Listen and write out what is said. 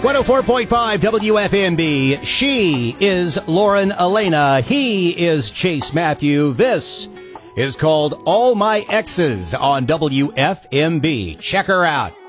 104.5 WFMB. She is Lauren Elena. He is Chase Matthew. This is called All My Exes on WFMB. Check her out.